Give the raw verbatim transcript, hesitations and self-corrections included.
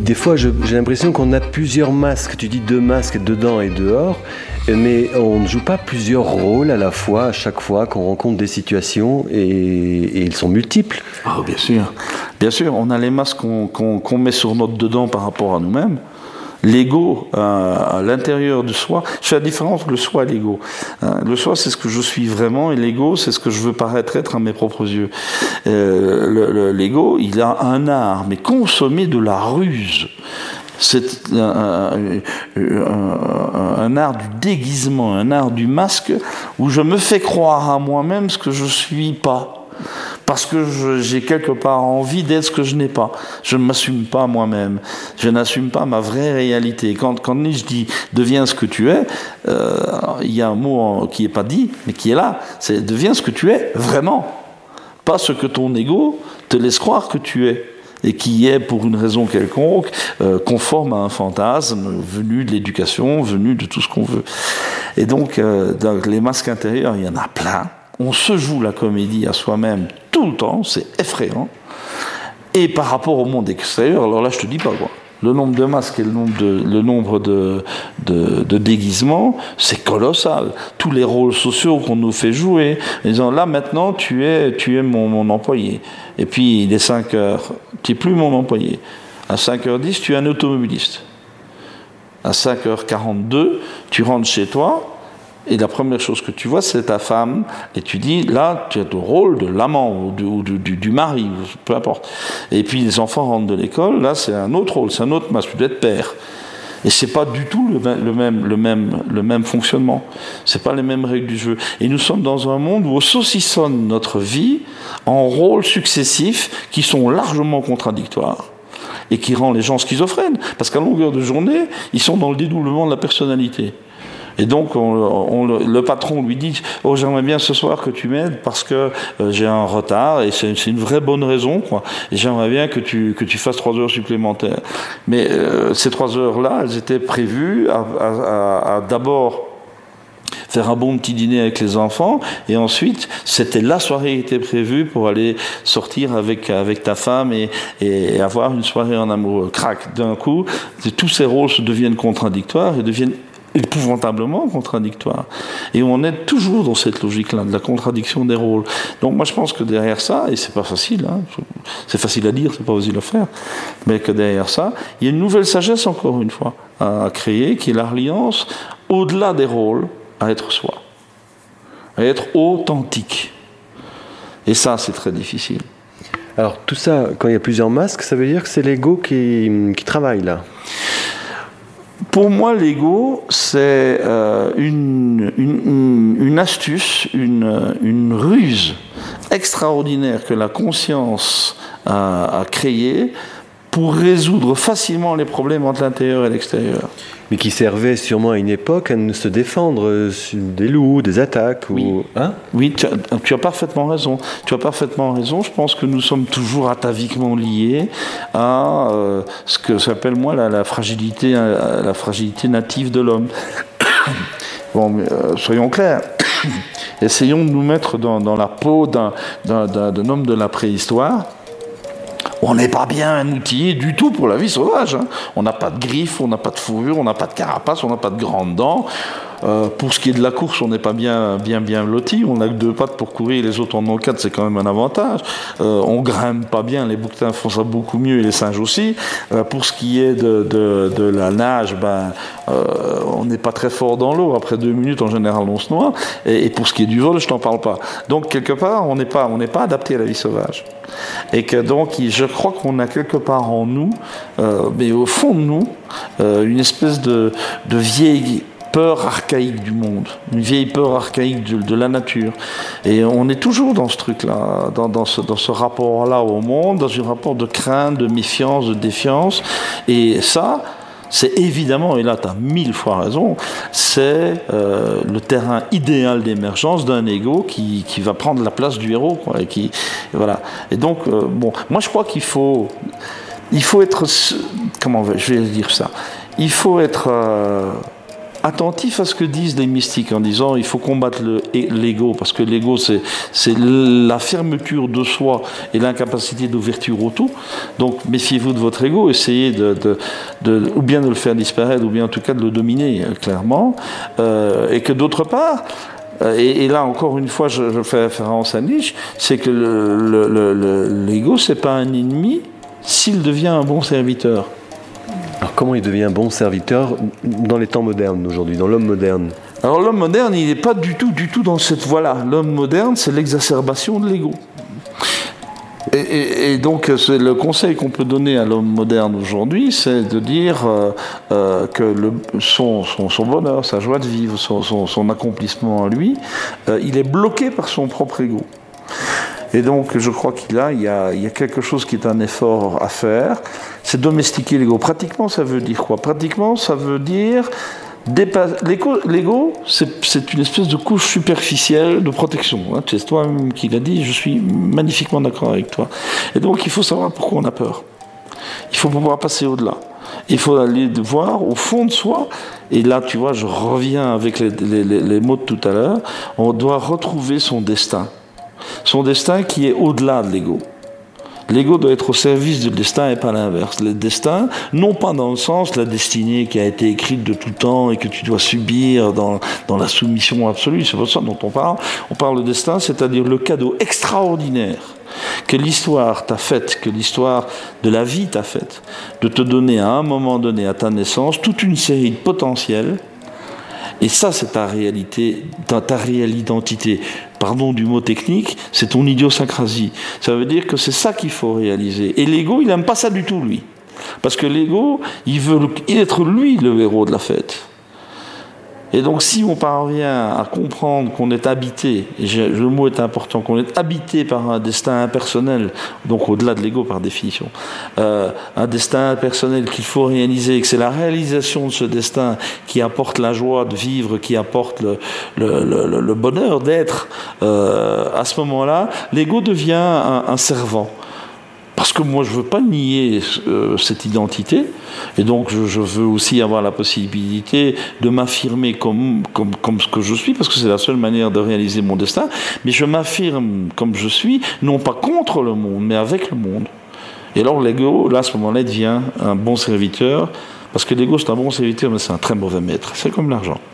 des fois, je, j'ai l'impression qu'on a plusieurs masques. Tu dis deux masques dedans et dehors, mais on ne joue pas plusieurs rôles à la fois, à chaque fois qu'on rencontre des situations, et, et ils sont multiples. Oh, bien sûr. Bien sûr, on a les masques qu'on, qu'on, qu'on met sur notre dedans par rapport à nous-mêmes. L'ego, euh, à l'intérieur de soi, je fais la différence entre le soi et l'ego. Hein, le soi, c'est ce que je suis vraiment, et l'ego, c'est ce que je veux paraître être à mes propres yeux. Euh, le, le, l'ego, il a un art, mais consommé de la ruse. C'est un, un, un, un art du déguisement, un art du masque, où je me fais croire à moi-même ce que je suis pas. Parce que je, j'ai quelque part envie d'être ce que je n'ai pas. Je ne m'assume pas moi-même. Je n'assume pas ma vraie réalité. Quand, quand Nietzsche dit « deviens ce que tu es euh, », il y a un mot en, qui n'est pas dit, mais qui est là. C'est « deviens ce que tu es vraiment ». Pas ce que ton ego te laisse croire que tu es. Et qui est, pour une raison quelconque, euh, conforme à un fantasme venu de l'éducation, venu de tout ce qu'on veut. Et donc, euh, dans les masques intérieurs, il y en a plein. On se joue la comédie à soi-même tout le temps, c'est effrayant. Et par rapport au monde extérieur, alors là je te dis pas quoi. Le nombre de masques et le nombre de, le nombre de, de, de déguisements, c'est colossal. Tous les rôles sociaux qu'on nous fait jouer, en disant là maintenant tu es, tu es mon, mon employé. Et puis il est cinq heures, tu n'es plus mon employé. À cinq heures dix, tu es un automobiliste. À cinq heures quarante-deux, tu rentres chez toi. Et la première chose que tu vois, c'est ta femme, et tu dis, là, tu as le rôle de l'amant, ou du, ou du, du, du mari, peu importe. Et puis les enfants rentrent de l'école, là, c'est un autre rôle, c'est un autre masque, tu dois être père. Et c'est pas du tout le, le, même, le, même, le même fonctionnement. C'est pas les mêmes règles du jeu. Et nous sommes dans un monde où on saucissonne notre vie en rôles successifs qui sont largement contradictoires. Et qui rend les gens schizophrènes. Parce qu'à longueur de journée, ils sont dans le dédoublement de la personnalité. Et donc, on, on, le patron lui dit « Oh, j'aimerais bien ce soir que tu m'aides parce que euh, j'ai un retard et c'est, c'est une vraie bonne raison, quoi. Et j'aimerais bien que tu, que tu fasses trois heures supplémentaires. » Mais euh, ces trois heures-là, elles étaient prévues à, à, à, à d'abord faire un bon petit dîner avec les enfants, et ensuite, c'était la soirée qui était prévue pour aller sortir avec, avec ta femme et, et avoir une soirée en amoureux. Crac, d'un coup, tous ces rôles se deviennent contradictoires et deviennent épouvantablement contradictoire. Et on est toujours dans cette logique-là, de la contradiction des rôles. Donc moi je pense que derrière ça, et c'est pas facile, hein, c'est facile à dire, c'est pas facile à faire, mais que derrière ça, il y a une nouvelle sagesse, encore une fois, à créer, qui est la reliance, au-delà des rôles, à être soi, à être authentique. Et ça, c'est très difficile. Alors tout ça, quand il y a plusieurs masques, ça veut dire que c'est l'ego qui, qui travaille là. Pour moi, l'ego, c'est euh, une, une, une astuce, une, une ruse extraordinaire que la conscience a, a créée pour résoudre facilement les problèmes entre l'intérieur et l'extérieur. Mais qui servait sûrement à une époque à se défendre des loups, des attaques. Oui, ou... hein oui tu, as, tu as parfaitement raison. Tu as parfaitement raison. Je pense que nous sommes toujours ataviquement liés à euh, ce que j'appelle moi la, la, fragilité, la fragilité native de l'homme. Bon, mais, euh, soyons clairs. Essayons de nous mettre dans, dans la peau d'un, d'un, d'un, d'un homme de la préhistoire. On n'est pas bien outillé du tout pour la vie sauvage. Hein. On n'a pas de griffes, on n'a pas de fourrure, on n'a pas de carapace, on n'a pas de grandes dents. Euh, pour ce qui est de la course, on n'est pas bien, bien, bien loti. On n'a que deux pattes pour courir, les autres en ont quatre, c'est quand même un avantage. Euh, on grimpe pas bien, les bouquetins font ça beaucoup mieux et les singes aussi. Euh, pour ce qui est de, de, de la nage, ben, euh, on n'est pas très fort dans l'eau. Après deux minutes, en général, on se noie. Et, et pour ce qui est du vol, je t'en parle pas. Donc, quelque part, on n'est pas, on n'est pas adapté à la vie sauvage. Et que donc, je crois qu'on a quelque part en nous, euh, mais au fond de nous, euh, une espèce de, de vieille peur archaïque du monde, une vieille peur archaïque de, de la nature. Et on est toujours dans ce truc-là, dans, dans, ce, dans ce rapport-là au monde, dans un rapport de crainte, de méfiance, de défiance. Et ça, c'est évidemment, et là tu as mille fois raison, c'est euh, le terrain idéal d'émergence d'un ego qui, qui va prendre la place du héros, quoi, et qui, et voilà. Et donc, euh, bon, moi je crois qu'il faut, il faut être, comment je vais dire ça, il faut être... Euh, attentif à ce que disent les mystiques en disant il faut combattre le, l'ego, parce que l'ego c'est, c'est la fermeture de soi et l'incapacité d'ouverture au tout. Donc méfiez-vous de votre ego, essayez de, de, de, ou bien de le faire disparaître, ou bien en tout cas de le dominer, clairement. Euh, et que d'autre part, Et, et là, encore une fois, je, je fais référence à Nietzsche, c'est que le, le, le, l'ego, c'est pas un ennemi s'il devient un bon serviteur. Alors comment il devient un bon serviteur dans les temps modernes aujourd'hui, dans l'homme moderne? Alors l'homme moderne, il n'est pas du tout, du tout dans cette voie-là. L'homme moderne, c'est l'exacerbation de l'ego. Et, et, et donc, c'est le conseil qu'on peut donner à l'homme moderne aujourd'hui, c'est de dire euh, euh, que le, son, son, son bonheur, sa joie de vivre, son, son, son accomplissement en lui, euh, il est bloqué par son propre ego. Et donc, je crois qu'il a, il y a, il y a quelque chose qui est un effort à faire, c'est domestiquer l'ego. Pratiquement, ça veut dire quoi? Pratiquement, ça veut dire Dépasse, l'ego, l'ego c'est, c'est une espèce de couche superficielle de protection. Hein. C'est toi-même qui l'as dit, je suis magnifiquement d'accord avec toi. Et donc il faut savoir pourquoi on a peur. Il faut pouvoir passer au-delà. Il faut aller voir au fond de soi, et là tu vois, je reviens avec les, les, les mots de tout à l'heure, on doit retrouver son destin. Son destin qui est au-delà de l'ego. L'ego doit être au service du destin et pas l'inverse. Le destin, non pas dans le sens la destinée qui a été écrite de tout temps et que tu dois subir dans, dans la soumission absolue, c'est pas ça dont on parle. On parle de destin, c'est-à-dire le cadeau extraordinaire que l'histoire t'a fait, que l'histoire de la vie t'a fait, de te donner à un moment donné, à ta naissance, toute une série de potentiels. Et ça, c'est ta réalité, ta, ta réelle identité. Pardon du mot technique, c'est ton idiosyncrasie. Ça veut dire que c'est ça qu'il faut réaliser. Et l'ego, il n'aime pas ça du tout, lui. Parce que l'ego, il veut être lui le héros de la fête. Et donc, si on parvient à comprendre qu'on est habité, et le mot est important, qu'on est habité par un destin impersonnel, donc au-delà de l'ego par définition, euh, un destin impersonnel qu'il faut réaliser, et que c'est la réalisation de ce destin qui apporte la joie de vivre, qui apporte le, le, le, le bonheur d'être, euh, à ce moment-là, l'ego devient un, un servant. Parce que moi, je ne veux pas nier euh, cette identité, et donc je, je veux aussi avoir la possibilité de m'affirmer comme, comme, comme ce que je suis, parce que c'est la seule manière de réaliser mon destin, mais je m'affirme comme je suis, non pas contre le monde, mais avec le monde. Et alors l'ego, là, à ce moment-là, devient un bon serviteur, parce que l'ego, c'est un bon serviteur, mais c'est un très mauvais maître. C'est comme l'argent.